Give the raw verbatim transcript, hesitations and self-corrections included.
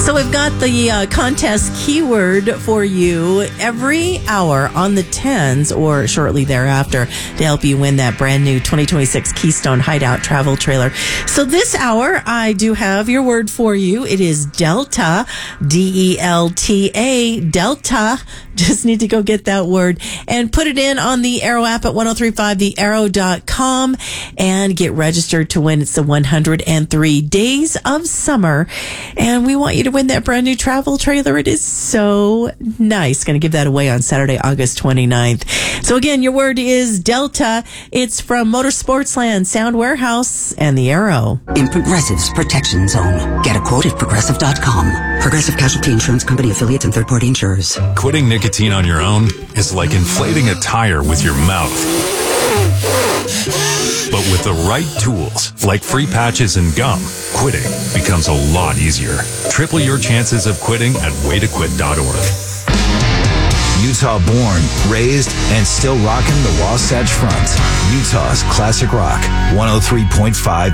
So we've got the uh, contest keyword for you every hour on the tens or shortly thereafter to help you win that brand new twenty twenty-six Keystone Hideout travel trailer. So this hour, I do have your word for you. It is Delta, D E L T A, Delta. Just need to go get that word and put it in on the Arrow app at ten thirty-five the arrow dot com and get registered to win. It's the one hundred three Days of Summer. And we want you to win that brand new travel trailer. It is so nice. Going to give that away on Saturday, August twenty-ninth. So again, your word is Delta. It's from Motorsportsland, Sound Warehouse, and the Arrow. In Progressive's Protection Zone. Get a quote at progressive dot com. Progressive Casualty Insurance Company affiliates and third-party insurers. Quitting nicotine on your own is like inflating a tire with your mouth. But with the right tools, like free patches and gum, quitting becomes a lot easier. Triple your chances of quitting at way to quit dot org. Utah born, raised, and still rocking the Wasatch Front. Utah's classic rock, one oh three point five